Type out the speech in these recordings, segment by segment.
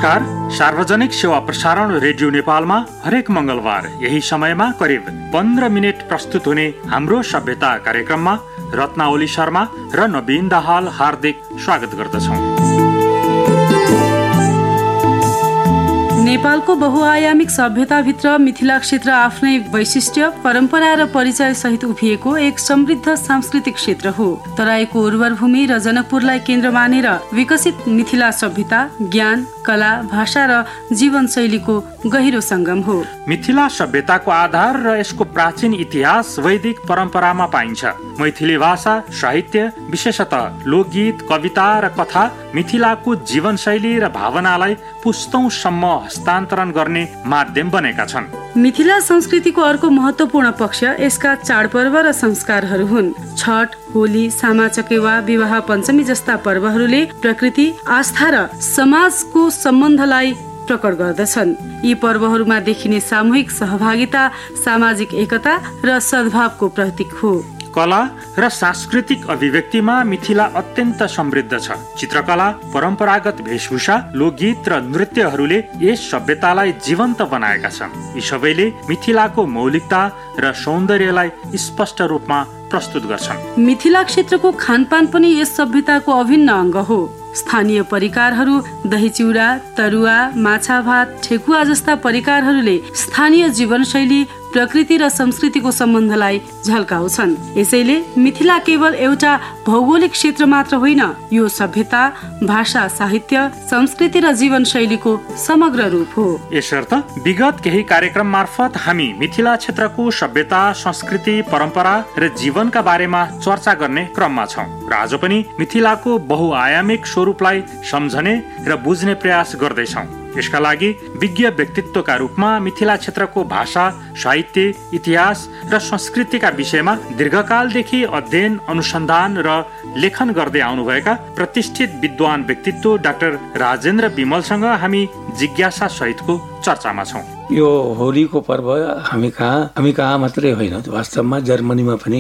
नमस्कार। सार्वजनिक सेवा प्रसारण रेडियो नेपालमा हरेक मंगलबार यही समयमा करिब 15 मिनट प्रस्तुत हुने हाम्रो सभ्यता कार्यक्रममा रत्नावली शर्मा र नवीन दाहाल हार्दिक स्वागत गर्दछौं। नेपालको बहुआयामिक सभ्यताभित्र मिथिला क्षेत्र आफ्नै वैशिष्ट्य, परम्परा र परिचय सहित उभिएको एक समृद्ध सांस्कृतिक क्षेत्र हो। तराईको उर्वर भूमि र जनकपुरलाई केन्द्र मानेर विकसित मिथिला सभ्यता ज्ञान, कला, भाषा र जीवनशैलीको गहिरो संगम हो। मिथिला सभ्यताको आधार र यसको प्राचीन इतिहास वैदिक परम्परामा पाइन्छ। मैथिली भाषा, साहित्य, विशेषतः लोकगीत, कविता र कथा मिथिलाको जीवनशैली र भावनालाई पुस्तौंसम्म हस्तान्तरण गर्ने माध्यम बनेका छन्। मिथिला संस्कृतिको अर्को महत्वपूर्ण पक्ष यसका चाडपर्व र संस्कारहरू हुन्। छठ, होली, सामा चकेवा, विवाह पञ्चमी जस्ता पर्वहरूले प्रकृति, आस्था र समाजको सम्बन्धलाई प्रकट गर्दछन्। यी पर्वहरूमा देखिने सामूहिक सहभागिता सामाजिक एकता र सद्भावको प्रतीक हो। कला र सांस्कृतिक अभिव्यक्तिमा मिथिला अत्यन्त समृद्ध छ। चित्रकला, परम्परागत वेशभूषा, लोकगीत र नृत्यहरूले यस सभ्यतालाई जीवन्त बनाएका छन्। यी सबैले मिथिलाको मौलिकता र सौन्दर्यलाई स्पष्ट रूपमा प्रस्तुत गर्छन्। मिथिला क्षेत्रको खानपान पनि यस सभ्यताको अभिन्न अङ्ग हो। स्थानीय परिकारहरू, दही चिउरा, तरुवा, माछा भात, ठेकुवा जस्ता परिकारहरूले स्थानीय जीवनशैली, प्रकृति र संस्कृतिको सम्बन्धलाई झल्काउँछन्। यसैले मिथिला केवल एउटा भौगोलिक क्षेत्र मात्र होइन, यो सभ्यता, भाषा, साहित्य, संस्कृति र जीवनशैलीको समग्र रूप हो। यसर्थ विगत केही कार्यक्रम मार्फत हामी मिथिला क्षेत्रको सभ्यता, संस्कृति, परम्परा र जीवनका बारेमा चर्चा गर्ने क्रममा छौं र आज पनि मिथिलाको बहुआयामिक स्वरूपलाई सम्झने र बुझ्ने प्रयास गर्दैछौं। यसका लागि विज्ञ व्यक्तित्वका रूपमा मिथिला क्षेत्रको भाषा, साहित्य, इतिहास र संस्कृतिका विषयमा दीर्घकालदेखि अध्ययन, अनुसन्धान र लेखन गर्दै आउनुभएका प्रतिष्ठित विद्वान व्यक्तित्व डाक्टर राजेन्द्र विमलसँग हामी जिज्ञासा सहितको चर्चामा छौं। यो होलीको पर्व हामी कहाँ मात्रै होइन, वास्तवमा जर्मनीमा पनि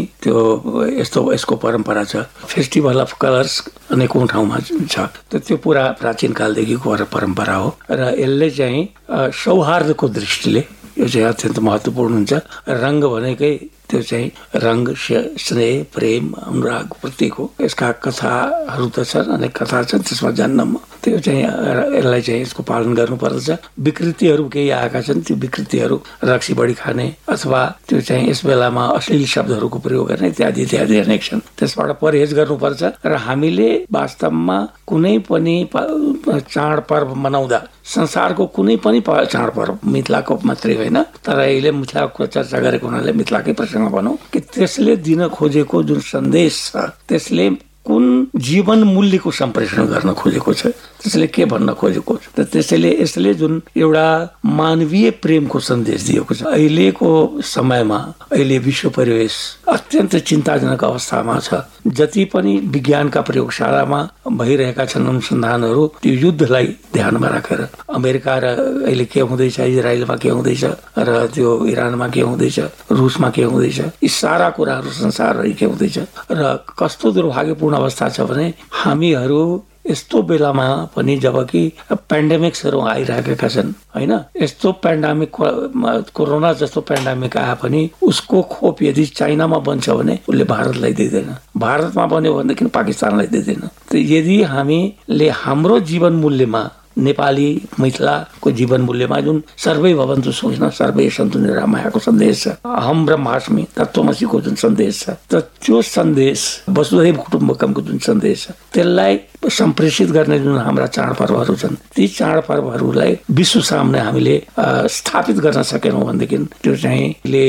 यसको परम्परा छ। फेस्टिभल अफ कलर्स अनेकौं ठाउँमा छ। त्यो पुरा प्राचीन कालदेखिको परम्परा हो र यसले चाहिँ सौहार्दको दृष्टिले यो चाहिँ अत्यन्त महत्त्वपूर्ण हुन्छ। रंग भनेकै त्यो चाहिँ रंग, स्नेह, प्रेम, अनुराग प्रतीक हो। यसका कथाहरू त छन्, अनेक कथा छन्, त्यसमा जन्म त्यो चाहिँ यसलाई चाहिँ यसको पालन गर्नुपर्दछ। विकृतिहरू केही आएका छन्, त्यो विकृतिहरू रक्सी बढी खाने अथवा त्यो चाहिँ यस बेलामा अश्लील शब्दहरूको प्रयोग गर्ने इत्यादि इत्यादि अनेक छन्। त्यसबाट परहेज गर्नुपर्छ र हामीले वास्तवमा कुनै पनि चाडपर्व मनाउँदा संसारको कुनै पनि चाडपर्व मिथिलाको मात्रै होइन, तर अहिले मिथिलाको चर्चा गरेको हुनाले मिथिलाकै प्रसङ्ग भनौँ कि त्यसले दिन खोजेको जुन सन्देश छ, त्यसले कुन जीवन मूल्यको सम्प्रेषण गर्न खोजेको छ, त्यसले के भन्न खोजेको छ, त्यसले यसले जुन एउटा मानवीय प्रेमको सन्देश दिएको छ। अहिलेको समयमा अहिले विश्व परिवेश अत्यन्त चिन्ताजनक अवस्थामा छ। जति पनि विज्ञानका प्रयोगशालामा भइरहेका छन् अनुसन्धानहरू त्यो युद्धलाई ध्यानमा राखेर, अमेरिका र अहिले के हुँदैछ, इजरायलमा के हुँदैछ र त्यो इरानमा के हुँदैछ, रुसमा के हुँदैछ, यी सारा कुराहरू संसारभरि के हुँदैछ र कस्तो दुर्भाग्यपूर्ण अवस्था छ भने हामीहरू यस्तो बेलामा पनि जबकि पेन्डेमिक्सहरू आइरहेका छन् होइन, यस्तो पेन्डेमिक कोरोना जस्तो पेन्डेमिक आए पनि उसको खोप यदि चाइनामा बन्छ भने उसले भारतलाई दिँदैन, भारतमा बन्यो भनेदेखि पाकिस्तानलाई दिँदैन। त यदि हामीले हाम्रो जीवन मूल्यमा नेपाली मिथिलाको जीवन मूल्यमा जुन सर्वै भवन्तु सुखिनः सर्वै सन्तु निरामयको सन्देश छ, अहम ब्रह्मास्मि तत्त्वमसिको जुन सन्देश छ, त त्यो सन्देश वसुधैव कुटुम्बकमको जुन सन्देश छ त्यसलाई सम्प्रेषित गर्ने जुन हाम्रा चाडपर्वहरू छन्, ती चाडपर्वहरूलाई विश्व सामने हामीले स्थापित गर्न सकेनौँ भनेदेखि त्यो चाहिँ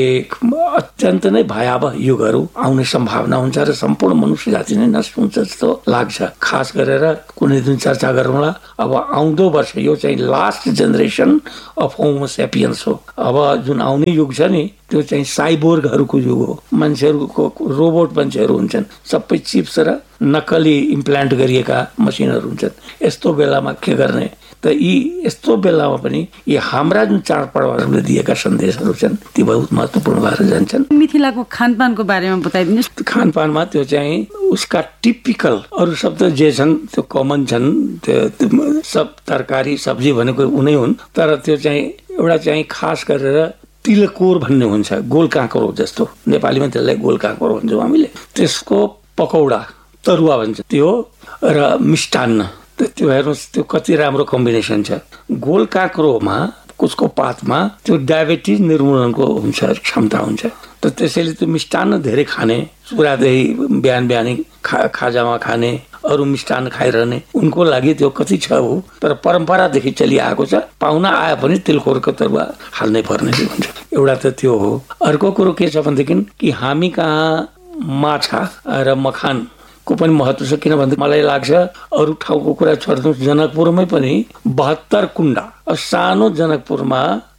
अत्यन्त नै भयावह युगहरू आउने सम्भावना हुन्छ र सम्पूर्ण मनुष्य जाति नै नष्ट हुन्छ जस्तो लाग्छ। खास गरेर कुनै दिन चर्चा गरौँला, अब आउँदो वर्ष यो चाहिँ last generation of homo Sapiens हो। अब जुन आउने युग छ नि त्यो चाहिँ साइबोर्गहरूको युग हो। मान्छेहरूको रोबोट मान्छेहरू हुन्छन्, सबै चिप्स र नक्कली इम्प्लान्ट गरिएका मसिनहरू हुन्छन्। यस्तो बेलामा के गर्ने त त यी यस्तो बेलामा पनि यी हाम्रा जुन चाडपर्वहरूले दिएका सन्देशहरू छन् ती बहुत महत्त्वपूर्ण भएर जान्छन्। मिथिलाको खानपानको बारेमा बताइदिनुहोस्। खानपानमा त्यो चाहिँ उसका टिपिकल अरू शब्द जे छन् त्यो कमन छन्, त्यो सब तरकारी सब्जी भनेको उनै हुन्, तर त्यो चाहिँ एउटा चाहिँ खास गरेर तिलकोर भन्ने हुन्छ, गोल काँक्रो जस्तो, नेपालीमा त्यसलाई गोल काँक्रो भन्छौँ हामीले। त्यसको पकौडा तरुवा भन्छ त्यो, र मिष्टान्न। त्यो हेर्नुहोस् त्यो कति राम्रो कम्बिनेसन छ। गोल काँक्रोमा उसको पातमा त्यो डायबिटिज निर्मूलनको हुन्छ क्षमता हुन्छ, त त्यसैले त्यो मिष्टान्न धेरै खाने, चुरादही बिहान बिहानै खाजामा खाने, अरू मिष्टान्न खाइरहने, उनको लागि त्यो कति छ हो। तर परम्परादेखि चलिआएको छ, पाहुना आए पनि तिलकोरको तरुवा हाल्नै पर्ने हुन्छ। एउटा त त्यो हो। अर्को कुरो के छ भनेदेखि कि हामी कहाँ माछा र मखानको पनि महत्त्व छ। किनभने मलाई लाग्छ अरू ठाउँको कुरा छोड्नुहोस्, जनकपुरमै पनि 72 कुण्डा, सानो जनकपुरमा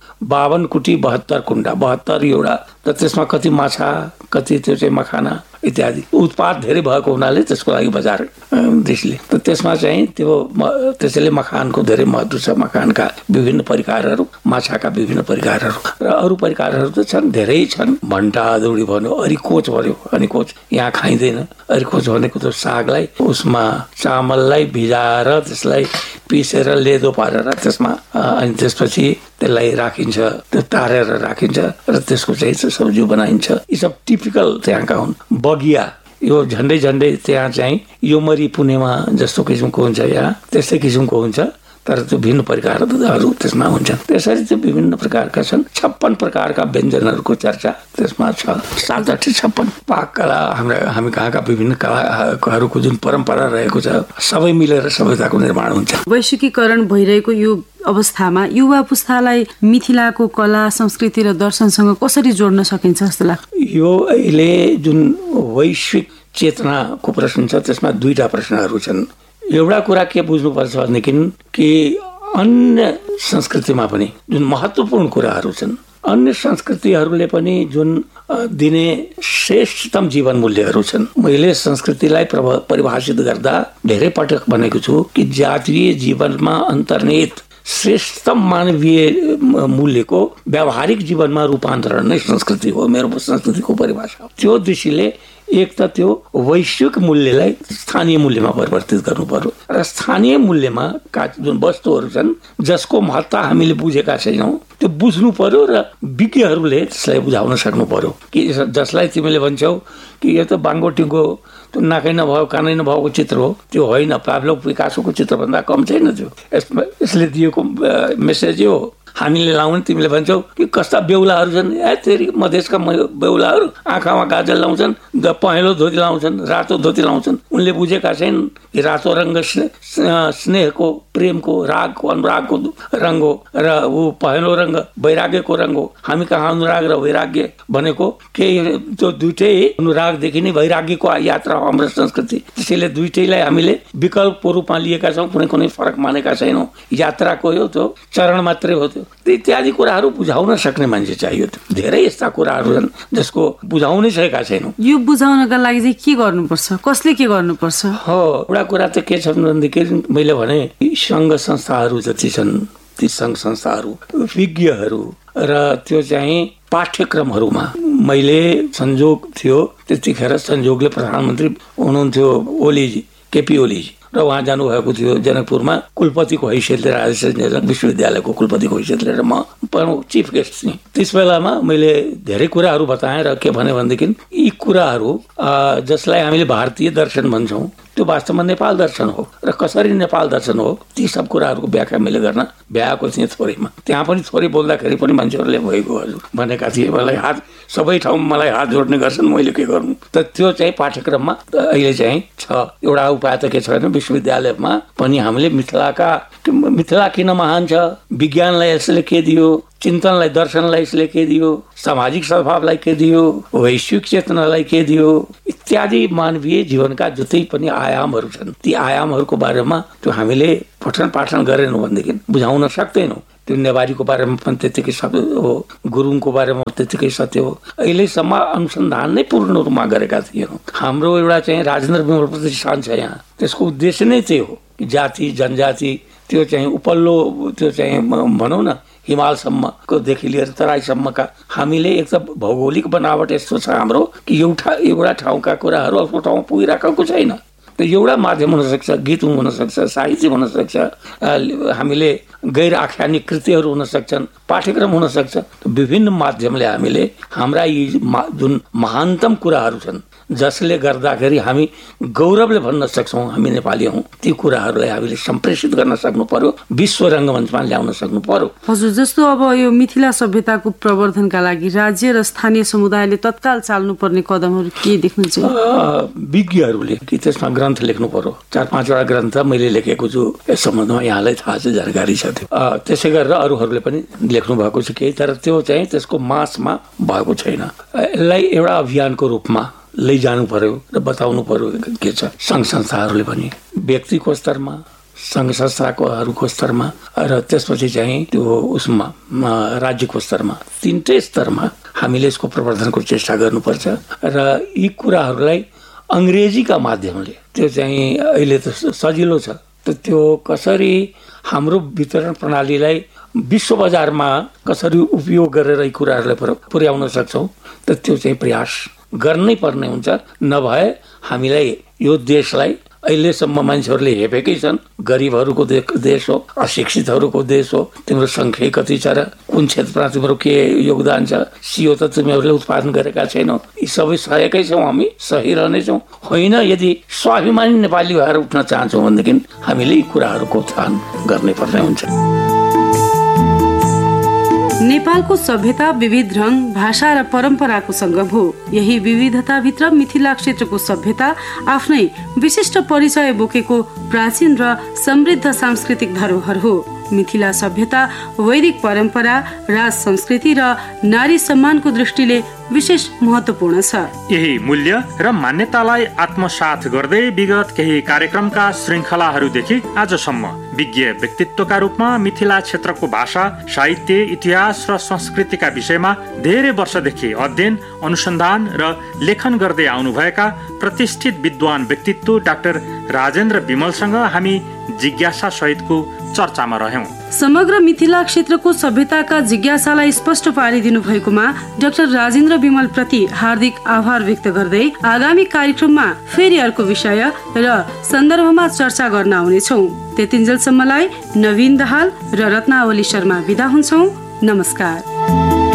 52 कुटी 72 कुण्डा, 72 एउटा, त त्यसमा कति माछा, कति त्यो चाहिँ मखाना इत्यादि उत्पाद धेरै भएको हुनाले त्यसको लागि बजार दृष्टिले त त्यसमा चाहिँ त्यो त्यसैले मखानको धेरै महत्त्व छ। मखानका विभिन्न परिकारहरू, माछाका विभिन्न परिकारहरू र अरू परिकारहरू त छन्, धेरै छन्। भन्टा अदौडी भन्यो, अरिकोच भन्यो, अरिकोच यहाँ खाइँदैन। अरिकोच भनेको त सागलाई उसमा चामललाई भिजाएर त्यसलाई पिसेर लेदो पारेर त्यसमा अनि त्यसपछि त्यसलाई राखिन्छ, त्यो तारेर राखिन्छ र त्यसको चाहिँ सब्जी बनाइन्छ। यी सब टिपिकल त्यहाँका हुन्। बगिया यो झन्डै झन्डै त्यहाँ चाहिँ यो मरी पुणेमा जस्तो किसिमको हुन्छ, यहाँ त्यस्तै किसिमको हुन्छ, तर त्यो भिन्न प्रकारहरू त्यसमा हुन्छन्। त्यसरी त्यो विभिन्न प्रकारका छन्। 56 प्रकारका व्यञ्जनहरूको चर्चा त्यसमा छ। 57-56 पाक कला हामी कहाँका विभिन्न कलाहरूको जुन परम्परा रहेको छ, सबै मिलेर सभ्यताको निर्माण हुन्छ। वैश्विकीकरण भइरहेको यो अवस्थामा युवा पुस्तालाई मिथिलाको कला, संस्कृति र दर्शनसँग कसरी जोड्न सकिन्छ जस्तो लाग्छ? यो अहिले जुन वैश्विक चेतनाको प्रश्न छ त्यसमा दुईटा प्रश्नहरू छन्। एउटा कुरा के बुझ्नुपर्छ भनेदेखि कि अन्य संस्कृतिमा पनि जुन महत्त्वपूर्ण कुराहरू छन्, अन्य संस्कृतिहरूले पनि जुन दिने श्रेष्ठतम जीवन मूल्यहरू छन्। मैले संस्कृतिलाई परिभाषित गर्दा धेरै पटक भनेको छु कि जातीय जीवनमा अन्तर्निहित श्रेष्ठतम मानवीय मूल्यको व्यावहारिक जीवनमा रूपान्तरण नै संस्कृति हो। मेरो संस्कृतिको परिभाषा त्यो दृष्टिले एक त त्यो वैश्विक मूल्यलाई स्थानीय मूल्यमा परिवर्तित गर्नु पर्यो र स्थानीय मूल्यमा जुन वस्तुहरू छन् जसको महत्त्व हामीले बुझेका छैनौँ त्यो बुझ्नु पर्यो र विज्ञहरूले त्यसलाई बुझाउन सक्नु पर्यो। कि जसलाई तिमीले भन्छौ कि यो त बाङ्गोटिङको त्यो नाकै नभएको कानै नभएको चित्र हो, त्यो होइन। पाब्लो पिकासोको चित्रभन्दा कम छैन त्यो। यसले दिएको मेसेज हो। हामीले लाउने तिमीले भन्छौ कि कस्ता बेहुलाहरू छन्, तेरि मधेसका बेहुलाहरू आँखामा काजल लाउँछन्, पहेँलो धोती लाउँछन्, रातो धोती लाउँछन्। उनले बुझेका छैन रातो रङ्ग स्नेहको, प्रेमको, रागको, अनुरागको रङ्ग हो र ऊ पहेँलो रङ्ग वैराग्यको रङ्ग हो। हामी कहाँ अनुराग र वैराग्य भनेको केही त्यो दुइटै अनुरागदेखि नै वैराग्यको यात्रा हो हाम्रो संस्कृति। त्यसैले दुइटैलाई हामीले विकल्पको रूपमा लिएका छौँ, कुनै कुनै फरक मानेका छैनौँ। यात्राको यो त्यो चरण मात्रै हो त्यो। इत्यादि कुराहरू बुझाउन सक्ने मान्छे चाहियो। धेरै यस्ता कुराहरू छन् जसको बुझाउनै सकेका छैनौँ। यो बुझाउनका लागि चाहिँ के गर्नुपर्छ, कसले के गर्नुपर्छ? हो, एउटा कुरा त के छन् भनेदेखि मैले भने सङ्घ संस्थाहरू जति छन् ती सङ्घ संस्थाहरू, विज्ञहरू र त्यो चाहिँ पाठ्यक्रमहरूमा मैले संयोग थियो त्यतिखेर संयोगले प्रधानमन्त्री हुनुहुन्थ्यो ओलीजी, केपी ओलीजी, र उहाँ जानुभएको थियो जनकपुरमा कुलपतिको हैसियतले, राजशाही विश्वविद्यालयको कुलपतिको हैसियतले, र म चिफ गेस्ट थिएँ। त्यस बेलामा मैले धेरै कुराहरू बताएँ र के भने भनेदेखि यी कुराहरू जसलाई हामीले भारतीय दर्शन भन्छौँ त्यो वास्तवमा नेपाल दर्शन हो र कसरी नेपाल दर्शन हो ती सब कुराहरूको व्याख्या मैले गर्न भ्याएको थिएँ थोरैमा। त्यहाँ पनि थोरै बोल्दाखेरि पनि मान्छेहरूले भएको हजुर भनेका थिए। मलाई हात सबै ठाउँमा मलाई हात जोड्ने गर्छन्, मैले के गर्नु। त त्यो चाहिँ पाठ्यक्रममा अहिले चाहिँ छ। एउटा उपाय त के छ भने विश्वविद्यालयमा पनि हामीले मिथिला किन महान छ, विज्ञानलाई यसले के दियो, चिन्तनलाई, दर्शनलाई यसले के दियो, सामाजिक सद्भावलाई के दियो, वैश्विक चेतनालाई के दियो, इत्यादि मानवीय जीवनका जति पनि आयामहरू छन् ती आयामहरूको बारेमा त्यो हामीले पठन पाठन गरेनौँ भनेदेखि बुझाउन सक्दैनौँ। त्यो नेवारीको बारेमा पनि त्यतिकै सत्य हो, गुरुङको बारेमा त्यतिकै सत्य हो। अहिलेसम्म अनुसन्धान नै पूर्ण रूपमा गरेका थिएनौँ। हाम्रो एउटा चाहिँ राजेन्द्र विमल प्रतिष्ठान छ यहाँ, त्यसको उद्देश्य नै त्यही हो कि जाति जनजाति त्यो चाहिँ उपल्लो त्यो चाहिँ भनौँ न हिमालसम्मको देखि लिएर तराईसम्मका हामीले एक त भौगोलिक बनावट यस्तो छ हाम्रो कि एउटा ठाउँका कुराहरू अर्को ठाउँमा पुगिरहेको छैन। एउटा माध्यम हुनसक्छ, गीत हुनसक्छ, साहित्य हुनसक्छ, हामीले गैर आख्यानिक कृतिहरू हुन सक्छन्, पाठ्यक्रम हुन सक्छ। विभिन्न माध्यमले हामीले हाम्रा यी जुन महानतम कुराहरू छन् जसले गर्दाखेरि हामी गौरवले भन्न सक्छौँ हामी नेपाली हौँ, ती कुराहरूलाई हामीले सम्प्रेषित गर्न सक्नु पर्यो, विश्व रङ्गमञ्चमा ल्याउन सक्नु पर्यो। हजुर, जस्तो अब यो मिथिला सभ्यताको प्रवर्धनका लागि राज्य र स्थानीय समुदायले तत्काल चाल्नुपर्ने कदमहरू के देख्नुहुन्छ? विज्ञहरूले कि त्यसमा ग्रन्थ लेख्नु पर्यो। 4-5वटा ग्रन्थ मैले लेखेको छु यस सम्बन्धमा, यहाँलाई थाहा छ, जानकारी छ। त्यसै गरेर अरूहरूले पनि लेख्नु भएको छ केही, तर त्यो चाहिँ त्यसको मासमा भएको छैन। यसलाई एउटा अभियानको रूपमा लैजानु पर्यो र बताउनु पर्यो के छ। सङ्घ संस्थाहरूले पनि व्यक्तिको स्तरमा, सङ्घ संस्थाहरूको स्तरमा र त्यसपछि चाहिँ त्यो उसमा राज्यको स्तरमा, तीनटै स्तरमा हामीले यसको प्रवर्धनको चेष्टा गर्नुपर्छ। र यी कुराहरूलाई अङ्ग्रेजीका माध्यमले त्यो चाहिँ अहिले त सजिलो छ, त्यो कसरी हाम्रो वितरण प्रणालीलाई विश्व बजारमा कसरी उपयोग गरेर यी कुराहरूलाई पुर्याउन सक्छौँ, त त्यो चाहिँ प्रयास गर्नै पर्ने हुन्छ। नभए हामीलाई यो देशलाई अहिलेसम्म मान्छेहरूले हेपेकै छन्, गरिबहरूको देश हो, अशिक्षितहरूको देश हो, तिम्रो सङ्ख्या कति छ र कुन क्षेत्रमा तिम्रो के योगदान छ, सियो त तिमीहरूले उत्पादन गरेका छैनौ, यी सबै सहेकै छौँ, हामी सहिरहनेछौँ। होइन, यदि स्वाभिमानी नेपाली भएर उठ्न चाहन्छौँ भनेदेखि हामीले यी कुराहरूको उत्थान गर्नै पर्ने हुन्छ। नेपालको सभ्यता विविध रंग, भाषा र परम्पराको संगम हो। यही विविधताभित्र मिथिला क्षेत्रको सभ्यता आफ्नै विशिष्ट परिचय बोकेको प्राचीन र समृद्ध सांस्कृतिक धरोहर हो। मिथिला सभ्यता वैदिक परम्परा, राज संस्कृति र नारी सम्मानको दृष्टिले विशेष महत्त्वपूर्ण छ। यही मूल्य र मान्यतालाई आत्मसात गर्दै विगत केही कार्यक्रमका श्रृङ्खलाहरूदेखि आजसम्म विज्ञ व्यक्तित्वका रूपमा मिथिला क्षेत्रको भाषा, साहित्य, इतिहास र संस्कृतिका विषयमा धेरै वर्षदेखि अध्ययन, अनुसन्धान र लेखन गर्दै आउनुभएका प्रतिष्ठित विद्वान व्यक्तित्व डाक्टर राजेन्द्र विमलसँग हामी जिज्ञासा सहितको चर्चामा रह्यौं। समग्र मिथिला क्षेत्रको सभ्यताका जिज्ञासालाई स्पष्ट पारिदिनु भएकोमा डाक्टर राजेन्द्र विमल प्रति हार्दिक आभार व्यक्त गर्दै आगामी कार्यक्रममा फेरि अर्को विषय र सन्दर्भमा चर्चा गर्न आउनेछौँ। त्यतिन्जेलसम्मलाई नवीन दाहाल र रत्नावली शर्मा बिदा हुन्छौँ। नमस्कार।